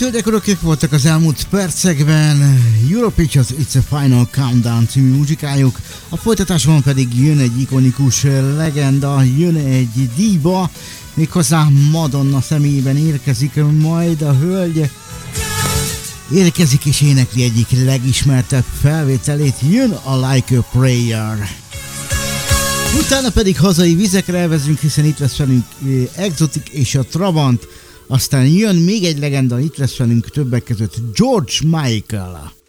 Hölgyek, urak, voltak az elmúlt percekben Europe Pictures It's a Final Countdown című muzsikájuk, a folytatásban pedig jön egy ikonikus legenda, jön egy diva, méghozzá Madonna személyében érkezik majd a hölgy. Érkezik és énekli egyik legismertebb felvételét, jön a Like a Prayer. Utána pedig hazai vizekre elvezünk, hiszen itt lesz velünk Exotic és a Trabant. Aztán jön még egy legenda, itt lesz velünk többek között George Michael.